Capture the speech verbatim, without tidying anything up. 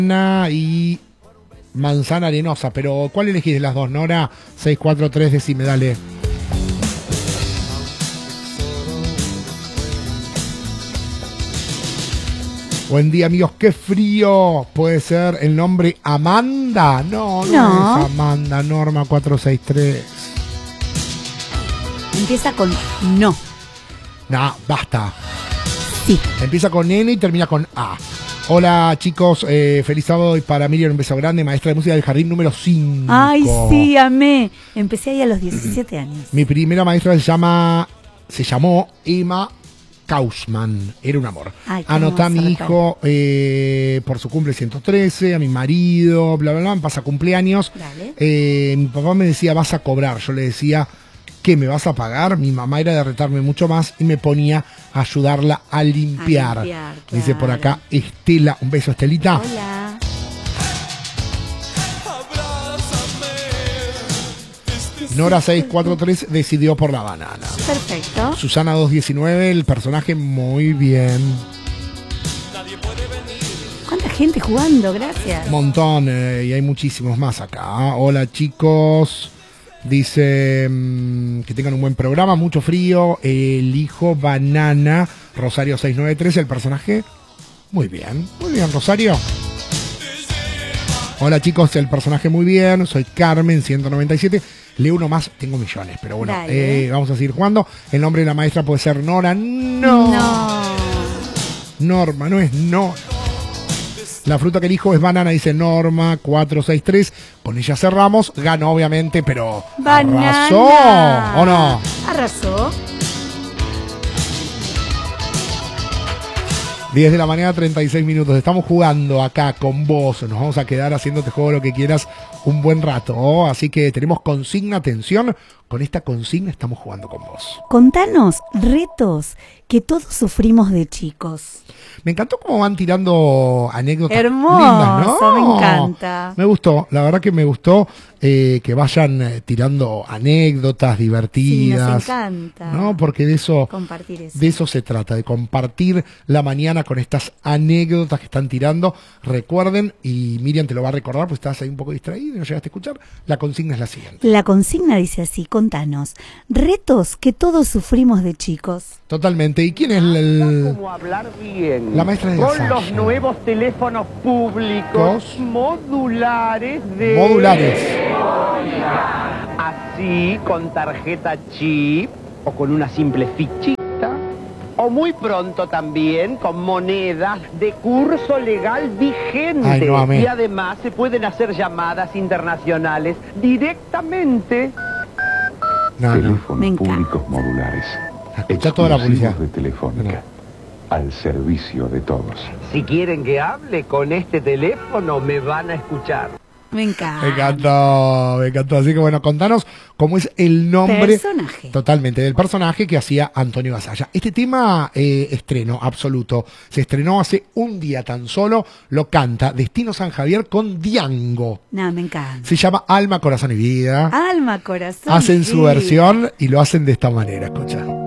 y manzana arenosa. Pero ¿cuál elegís de las dos, Nora? seis cuatro tres, decime, dale. Buen día, amigos. ¡Qué frío! ¿Puede ser el nombre Amanda? No, no, No. es Amanda. Norma cuatro seis tres. Empieza con no. No, basta. Sí. Empieza con N y termina con A. Hola, chicos. Eh, feliz sábado y para Miriam un beso grande, maestra de música del jardín número cinco. Ay, sí, amé. Empecé ahí a los diecisiete años. Mi primera maestra se llama... Se llamó Emma Kausman. Era un amor. Ay, qué Anotá a mi hermosa, hijo eh, por su cumple ciento trece, a mi marido, bla, bla, bla, me pasa cumpleaños. Dale. Eh, mi papá me decía, vas a cobrar. Yo le decía, ¿qué me vas a pagar? Mi mamá era de retarme mucho más y me ponía a ayudarla a limpiar. A limpiar, Dice por claro. acá Estela. Un beso, Estelita. Hola. Nora seis cuatro tres decidió por la banana. Perfecto. Susana dos diecinueve, el personaje muy bien. ¿Cuánta gente jugando? Gracias. Un montón, eh, y hay muchísimos más acá. Hola, chicos. Dice mm, que tengan un buen programa, mucho frío. Elijo banana. Rosario seis nueve tres, el personaje. Muy bien, muy bien, Rosario. Hola, chicos, el personaje muy bien. Soy Carmen ciento noventa y siete. Leo uno más, tengo millones, pero bueno, Dale. eh, vamos a seguir jugando. El nombre de la maestra puede ser Nora. No. No. Norma, no es Nora. La fruta que elijo es banana, dice Norma cuatro seis tres. Con ella cerramos. Ganó, obviamente, pero Banana. ¿arrasó o no? Arrasó. diez de la mañana, treinta y seis minutos. Estamos jugando acá con vos. Nos vamos a quedar haciéndote juego lo que quieras un buen rato. ¿Oh? Así que tenemos consigna, atención. Con esta consigna estamos jugando con vos. Contanos retos que todos sufrimos de chicos. Me encantó cómo van tirando anécdotas Hermoso, lindas, ¿no? me encanta. Me gustó, la verdad que me gustó eh, que vayan eh, tirando anécdotas Sí, divertidas. nos encanta. ¿No? Porque de eso, Compartir eso. de eso se trata, de compartir la mañana con estas anécdotas que están tirando. Recuerden, y Miriam te lo va a recordar, pues estabas ahí un poco distraído y no llegaste a escuchar. La consigna es la siguiente. La consigna dice así, contanos, retos que todos sufrimos de chicos. Totalmente. ¿Y quién es el, el- Como hablar bien. La maestra de Con Sasha. los nuevos teléfonos públicos Dos. modulares de... modulares? Así, con tarjeta chip o con una simple fichita. O muy pronto también con monedas de curso legal vigente. Ay, no, amé. Y además se pueden hacer llamadas internacionales directamente. No, no. Teléfonos Me encanta. públicos modulares. Escuchá toda la Exclusivos publicidad. de Telefónica. Al servicio de todos. Si quieren que hable con este teléfono, me van a escuchar. Me encanta. Me encantó, me encantó. Así que bueno, contanos cómo es el nombre Personaje. totalmente del personaje que hacía Antonio Gasalla. Este tema, eh, estreno absoluto, se estrenó hace un día tan solo, lo canta Destino San Javier con Diango. No, me encanta. Se llama Alma, Corazón y Vida. Alma, corazón. Hacen sí. su versión y lo hacen de esta manera, escucha.